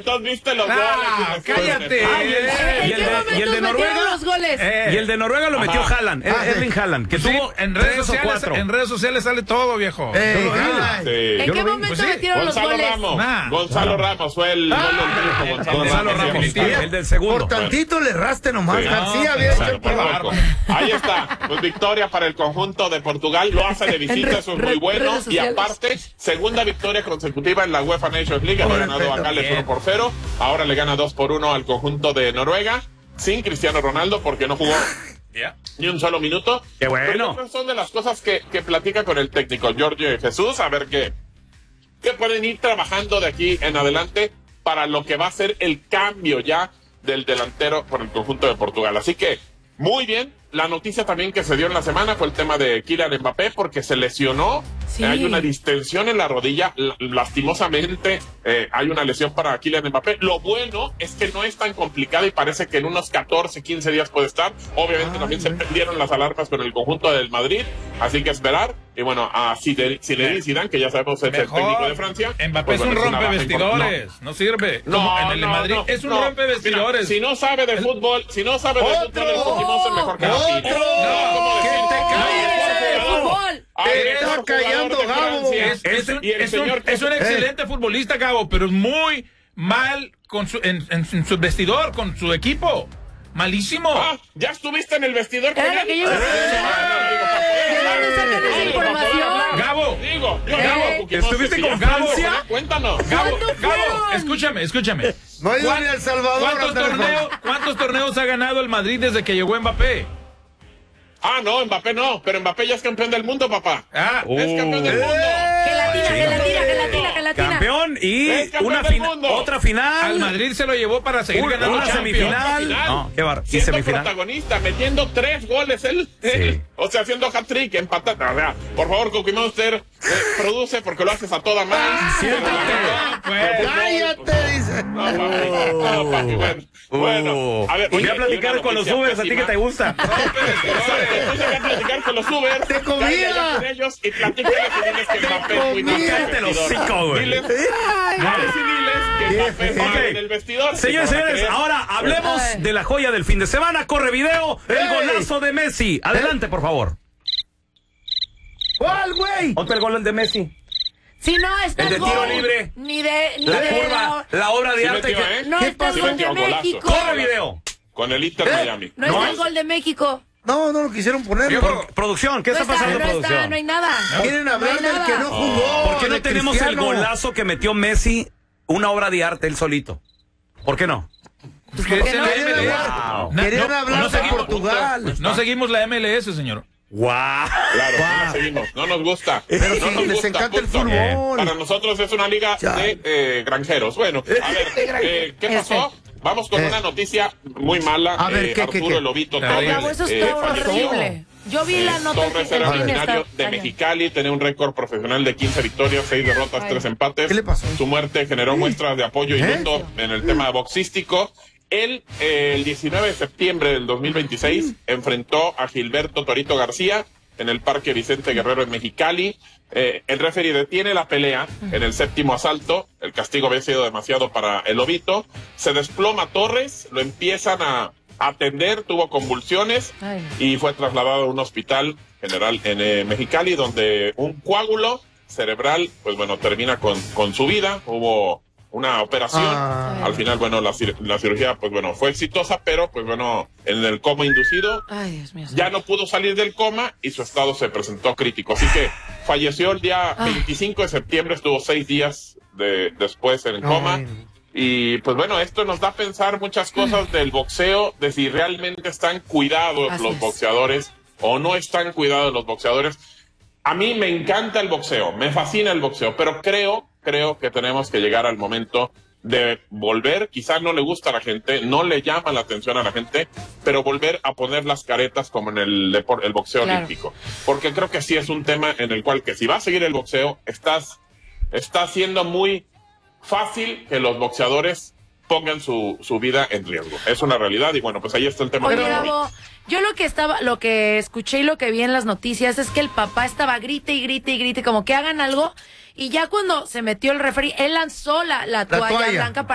entonces viste los goles. ¡Cállate! ¿Y el de Noruega? Los goles? Y el de Noruega lo metió Haaland, Erling Haaland, que tuvo en redes sociales sale todo, viejo. ¿En qué momento metieron los goles? Gonzalo Ramos fue el gol del triunfo. Gonzalo Ramos, el del segundo. Por tantito le raste nomás. García había hecho el perfecto. Ahí está, pues victoria para el conjunto de Portugal, lo hace de visita, eso es muy bueno, y aparte, segunda victoria consecutiva en la UEFA Nations League, había ganado a Gales 1-0, ahora le gana 2-1 al conjunto de Noruega, sin Cristiano Ronaldo, porque no jugó ni un solo minuto. ¡Qué bueno! Pero esas son de las cosas que platica con el técnico Jorge Jesús, a ver qué pueden ir trabajando de aquí en adelante para lo que va a ser el cambio ya del delantero por el conjunto de Portugal. Así que, muy bien. La noticia también que se dio en la semana fue el tema de Kylian Mbappé, porque se lesionó. Sí. Hay una distensión en la rodilla. Lastimosamente, hay una lesión para Kylian Mbappé. Lo bueno es que no es tan complicado y parece que en unos 14, 15 días puede estar. Obviamente también se prendieron las alarmas con el conjunto del Madrid. Así que esperar. Y bueno, a Zinedine Zidane, que ya sabemos es el técnico de Francia. Mbappé pues, es un rompevestidores. No sirve. Como en el Madrid es un rompevestidores. Si no sabe de fútbol, el Pokémon es mejor que ¡Que te calles! ¡Fútbol! Te está callando, Gabo. Es un excelente futbolista, Gabo, pero es muy mal en su vestidor, con su equipo. Malísimo. ¿Ya estuviste en el vestidor con él? Gabo, ¿estuviste con Francia? Cuéntanos. Gabo, escúchame. No ha ido ni a El Salvador. ¿Cuántos torneos ha ganado el Madrid desde que llegó Mbappé? No, Mbappé no, pero Mbappé ya es campeón del mundo, papá. Es campeón del mundo. Gelatina. Campeón y otra final. Al Madrid se lo llevó para seguir ganando una semifinal. No, qué bar. Siendo protagonista, metiendo 3 goles él. Sí. O sea, haciendo hat-trick, empatando. O sea, por favor, Cookie Monster, produce porque lo haces a toda mano. ¡Cállate! Dice. Bueno, a ver. Voy a platicar con los Ubers, a ti que te gusta. Voy a platicar con los Ubers. ¡Te comía! Con ellos y platícales y diles que Mbappé es muy mal. Cállate los hocico, güey. Diles que Mbappé es mal en el vestidor. Señores, ahora hablemos de la joya del fin de semana. Corre video, el golazo de Messi. Adelante, por favor. ¿Cuál, güey? ¿Otro el gol de Messi? Si no está el de tiro libre. Ni de la curva, la obra de arte. No está el gol de México. Corre video. Con el Inter Miami. No está el gol de México. No lo quisieron poner. Producción, ¿qué está pasando, producción? No hay nada. Quieren hablar del que no jugó. ¿Por qué no tenemos el golazo que metió Messi, una obra de arte él solito? ¿Por qué no? Querían hablar de Portugal. No seguimos la MLS, señor. ¡Guau! Claro, no seguimos. No nos gusta. Pero sí, les encanta el fútbol. Para nosotros es una liga de granjeros. Bueno, a ver, ¿qué pasó? Vamos con una noticia muy mala. A ver, Arturo El Lobito Torres eso está horrible. Yo vi la nota. Torres era originario de Mexicali, tenía un récord profesional de 15 victorias, 6 derrotas, 3 empates. ¿Qué le pasó? Su muerte generó muestras de apoyo y luto en el tema boxístico. Él, el 19 de septiembre del 2026, enfrentó a Gilberto Torito García en el Parque Vicente Guerrero en Mexicali. El referee detiene la pelea en el 7º asalto. El castigo había sido demasiado para el Lobito. Se desploma Torres, lo empiezan a atender, tuvo convulsiones y fue trasladado a un hospital general en Mexicali, donde un coágulo cerebral, pues bueno, termina con su vida. Hubo una operación. Al final, bueno, la cirugía, pues bueno, fue exitosa, pero pues bueno, en el coma inducido, Dios mío, ya no pudo salir del coma y su estado se presentó crítico. Así que falleció el día 25 de septiembre, estuvo 6 días después en el coma. Y pues bueno, esto nos da a pensar muchas cosas del boxeo, de si realmente están cuidados los boxeadores o no están cuidados los boxeadores. A mí me encanta el boxeo, me fascina el boxeo, pero creo que tenemos que llegar al momento de volver, quizás no le gusta a la gente, no le llama la atención a la gente, pero volver a poner las caretas como en el boxeo olímpico. Porque creo que sí es un tema en el cual que si va a seguir el boxeo, está siendo muy fácil que los boxeadores pongan su vida en riesgo. Es una realidad y bueno, pues ahí está el tema. Oye, Gabo, yo lo que escuché y lo que vi en las noticias es que el papá estaba grite como que hagan algo, y ya cuando se metió el referee, él lanzó la toalla blanca